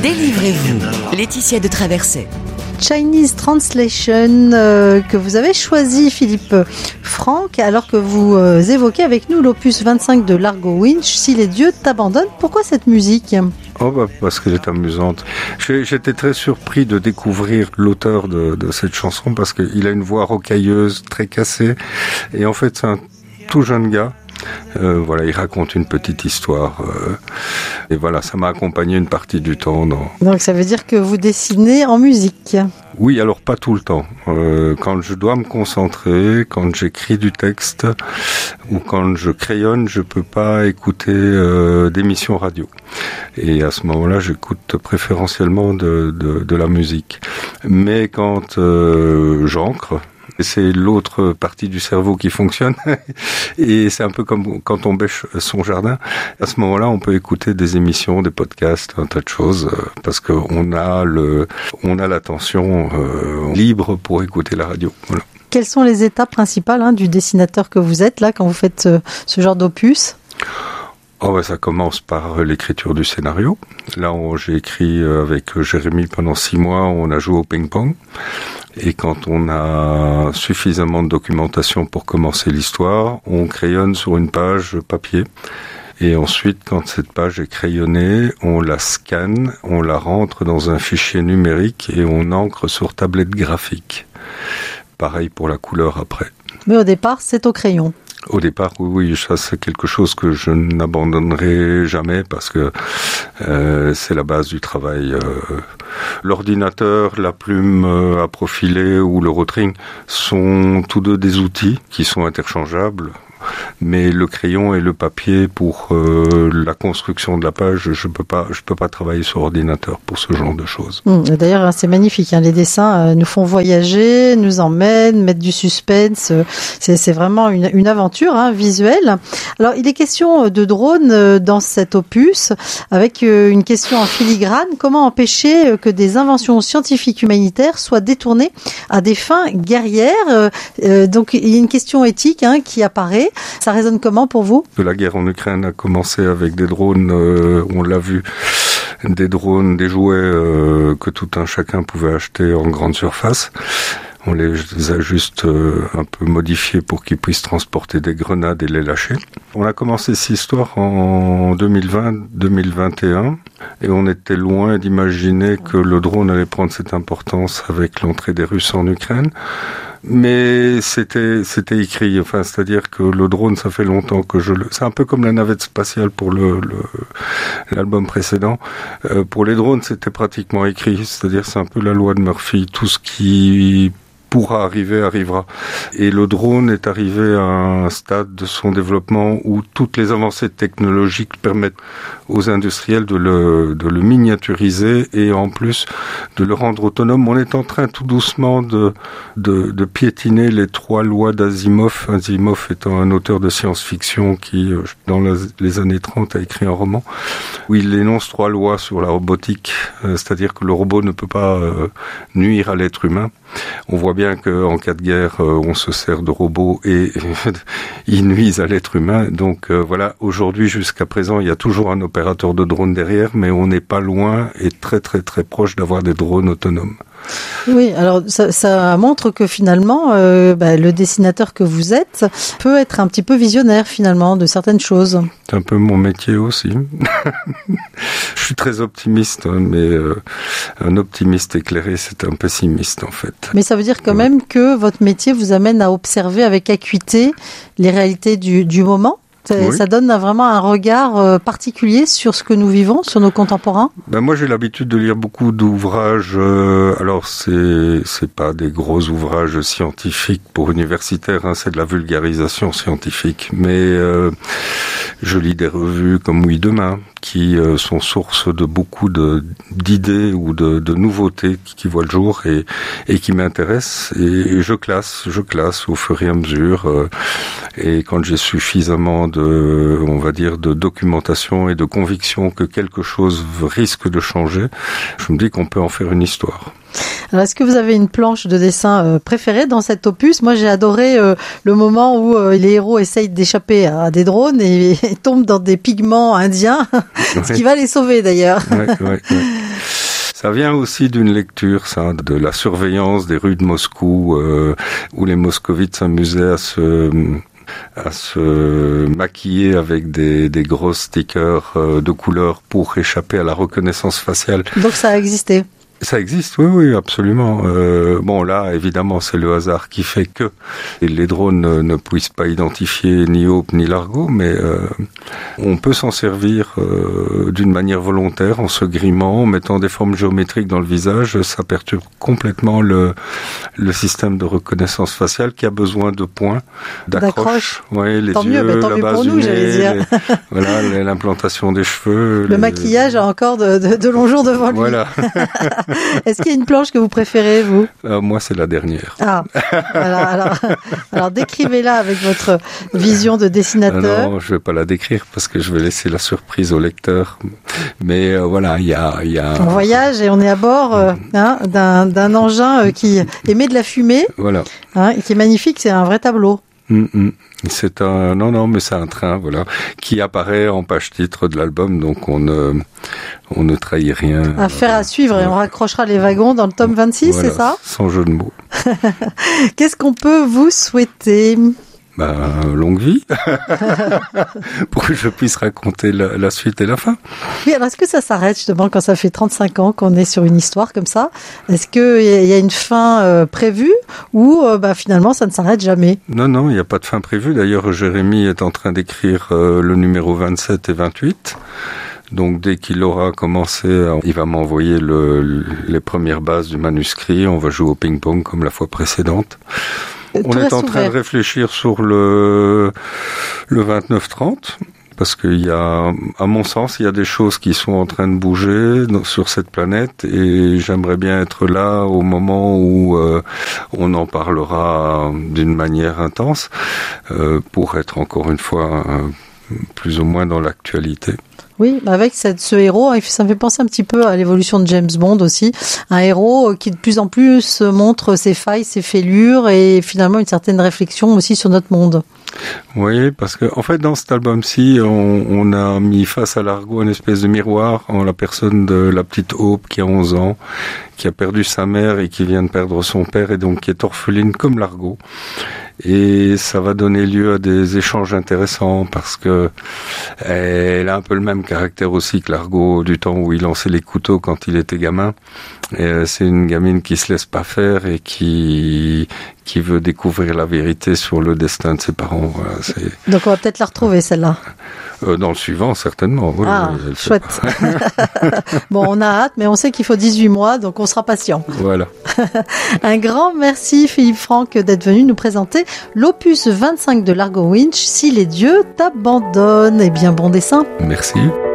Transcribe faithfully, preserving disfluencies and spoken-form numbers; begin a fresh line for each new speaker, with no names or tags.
Délivrez-vous, Laetitia de Traversée.
Chinese Translation euh, que vous avez choisi, Philippe Franck, alors que vous euh, évoquez avec nous l'opus vingt-cinq de Largo Winch, Si les dieux t'abandonnent. Pourquoi cette musique ?
Oh bah parce qu'elle est amusante. J'ai, j'étais très surpris de découvrir l'auteur de, de cette chanson parce qu'il a une voix rocailleuse, très cassée. Et en fait, c'est un tout jeune gars. Euh, voilà, il raconte une petite histoire. Euh, et voilà, ça m'a accompagné une partie du temps. Dans...
Donc ça veut dire que vous dessinez en musique ?
Oui, alors pas tout le temps. Euh, quand je dois me concentrer, quand j'écris du texte ou quand je crayonne, je peux pas écouter euh, d'émissions radio. Et à ce moment-là, j'écoute préférentiellement de, de, de la musique. Mais quand euh, j'encre, c'est l'autre partie du cerveau qui fonctionne et c'est un peu comme quand on bêche son jardin. À ce moment-là, on peut écouter des émissions, des podcasts, un tas de choses parce qu'on a le, on a l'attention euh, libre pour écouter la radio. Voilà.
Quelles sont les étapes principales hein, du dessinateur que vous êtes là quand vous faites ce, ce genre d'opus ?
Oh bah ça commence par l'écriture du scénario. Là, on, j'ai écrit avec Jérémy pendant six mois, on a joué au ping-pong. Et quand on a suffisamment de documentation pour commencer l'histoire, on crayonne sur une page papier. Et ensuite, quand cette page est crayonnée, on la scanne, on la rentre dans un fichier numérique et on encre sur tablette graphique. Pareil pour la couleur après.
Mais au départ, c'est au crayon.
Au départ, oui, oui, ça c'est quelque chose que je n'abandonnerai jamais parce que euh, c'est la base du travail. Euh, l'ordinateur, la plume euh, à profiler ou le rotring sont tous deux des outils qui sont interchangeables. Mais le crayon et le papier pour euh, la construction de la page, je peux pas, je peux pas travailler sur ordinateur pour ce genre de choses.
Mmh, d'ailleurs, c'est magnifique. Hein, les dessins euh, nous font voyager, nous emmènent, mettent du suspense. C'est, c'est vraiment une, une aventure hein, visuelle. Alors, il est question de drone euh, dans cet opus, avec euh, une question en filigrane. Comment empêcher euh, que des inventions scientifiques humanitaires soient détournées à des fins guerrières ? euh, euh, Donc, il y a une question éthique hein, qui apparaît. Ça résonne comment pour vous ?
La guerre en Ukraine a commencé avec des drones, euh, on l'a vu, des drones, des jouets euh, que tout un chacun pouvait acheter en grande surface. On les a juste euh, un peu modifiés pour qu'ils puissent transporter des grenades et les lâcher. On a commencé cette histoire en deux mille vingt deux mille vingt et un et on était loin d'imaginer que le drone allait prendre cette importance avec l'entrée des Russes en Ukraine. Mais c'était c'était écrit, enfin c'est-à-dire que le drone, ça fait longtemps que je le... C'est un peu comme la navette spatiale pour le, le l'album précédent. Euh, pour les drones, c'était pratiquement écrit, c'est-à-dire c'est un peu la loi de Murphy, tout ce qui pourra arriver, arrivera. Et le drone est arrivé à un stade de son développement où toutes les avancées technologiques permettent aux industriels de le, de le miniaturiser et en plus de le rendre autonome. On est en train tout doucement de, de, de piétiner les trois lois d'Asimov. Asimov étant un auteur de science-fiction qui, dans les années trente, a écrit un roman où il énonce trois lois sur la robotique, c'est-à-dire que le robot ne peut pas nuire à l'être humain. On voit bien qu'en cas de guerre, on se sert de robots et ils nuisent à l'être humain. Donc euh, voilà, aujourd'hui, jusqu'à présent, il y a toujours un opérateur de drone derrière, mais on n'est pas loin et très très très proche d'avoir des drones autonomes.
Oui, alors ça, ça montre que finalement, euh, bah, le dessinateur que vous êtes peut être un petit peu visionnaire finalement de certaines choses.
C'est un peu mon métier aussi. Je suis très optimiste, hein, mais euh, un optimiste éclairé, c'est un pessimiste en fait.
Mais ça veut dire quand ouais. même que votre métier vous amène à observer avec acuité les réalités du, du moment. Ça, oui. ça donne vraiment un regard particulier sur ce que nous vivons, sur nos contemporains.
Ben moi, j'ai l'habitude de lire beaucoup d'ouvrages. Euh, alors, c'est c'est pas des gros ouvrages scientifiques pour universitaires, hein, c'est de la vulgarisation scientifique. Mais euh, je lis des revues comme Oui Demain, qui euh, sont source de beaucoup de d'idées ou de, de nouveautés qui, qui voient le jour et et qui m'intéressent. Et, et je classe, je classe au fur et à mesure. Euh, et quand j'ai suffisamment de, on va dire, de documentation et de conviction que quelque chose risque de changer, je me dis qu'on peut en faire une histoire.
Alors, est-ce que vous avez une planche de dessin euh, préférée dans cet opus ? Moi, j'ai adoré euh, le moment où euh, les héros essayent d'échapper à des drones et, et tombent dans des pigments indiens, ouais. ce qui va les sauver d'ailleurs.
Ouais, ouais, ouais. Ça vient aussi d'une lecture, ça, de la surveillance des rues de Moscou, euh, où les moscovites s'amusaient à se... à se maquiller avec des, des gros stickers euh, de couleur pour échapper à la reconnaissance faciale.
Donc ça a existé.
Ça existe, oui, oui, absolument. Euh, bon, là, évidemment, c'est le hasard qui fait que les drones ne, ne puissent pas identifier ni Hope ni Largo, mais euh, on peut s'en servir euh, d'une manière volontaire, en se grimant, en mettant des formes géométriques dans le visage. Ça perturbe complètement le, le système de reconnaissance faciale qui a besoin de points, d'accroche. Ouais, les
tant
yeux,
mieux, mais tant
la
mieux
base
pour
du
nous,
nez,
j'allais dire.
Les, voilà, l'implantation des cheveux.
Le
les...
maquillage a encore de, de, de longs jours devant lui.
Voilà.
Est-ce qu'il y a une planche que vous préférez, vous ?
euh, Moi, c'est la dernière.
Ah, alors, alors, alors décrivez-la avec votre vision de dessinateur.
Ah non, je vais pas la décrire parce que je vais laisser la surprise au lecteur. Mais euh, voilà, il y a, il y a.
On voyage et on est à bord euh, hein, d'un, d'un engin euh, qui émet de la fumée.
Voilà.
Hein, et qui est magnifique, c'est un vrai tableau.
Mm, mm. C'est un non non mais c'est un train voilà qui apparaît en page titre de l'album, donc on ne on ne trahit rien.
Affaire à suivre, et on raccrochera les wagons dans le tome vingt-six, voilà, c'est ça ?
Sans jeu de mots.
Qu'est-ce qu'on peut vous souhaiter ?
Bah, longue vie, pour que je puisse raconter la, la suite et la fin.
Oui, alors est-ce que ça s'arrête justement quand ça fait trente-cinq ans qu'on est sur une histoire comme ça ? Est-ce qu'il y, y a une fin euh, prévue ou euh, bah, finalement ça ne s'arrête jamais ?
Non, non, il n'y a pas de fin prévue. D'ailleurs, Jérémy est en train d'écrire euh, le numéro vingt-sept et vingt-huit. Donc dès qu'il aura commencé, il va m'envoyer le, les premières bases du manuscrit. On va jouer au ping-pong comme la fois précédente. On est en train de réfléchir sur le, le vingt-neuf trente, parce qu'il y a, à mon sens, il y a des choses qui sont en train de bouger sur cette planète, et j'aimerais bien être là au moment où euh, on en parlera d'une manière intense, euh, pour être encore une fois euh, plus ou moins dans l'actualité.
Oui, avec cette, ce héros, ça me fait penser un petit peu à l'évolution de James Bond aussi. Un héros qui de plus en plus montre ses failles, ses fêlures et finalement une certaine réflexion aussi sur notre monde.
Oui, parce que en fait dans cet album-ci, on, on a mis face à Largo une espèce de miroir en la personne de la petite Hope qui a onze ans, qui a perdu sa mère et qui vient de perdre son père et donc qui est orpheline comme Largo. Et ça va donner lieu à des échanges intéressants parce que elle a un peu le même caractère aussi que Largo du temps où il lançait les couteaux quand il était gamin. Et c'est une gamine qui se laisse pas faire et qui qui veut découvrir la vérité sur le destin de ses parents. Voilà, c'est...
Donc on va peut-être la retrouver celle-là.
Euh, dans le suivant, certainement. Oui,
ah,
oui,
chouette. Bon, on a hâte, mais on sait qu'il faut dix-huit mois, donc on sera patient.
Voilà.
Un grand merci, Philippe Franck, d'être venu nous présenter l'opus vingt-cinq de Largo Winch, Si les dieux t'abandonnent. Et bien, bon dessin.
Merci.